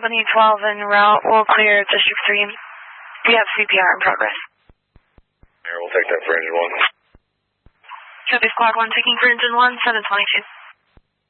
Albany 12 en route. We'll clear District 3. We have CPR in progress. We'll take that for engine 1. Copy Squad 1, taking for engine 1, 722.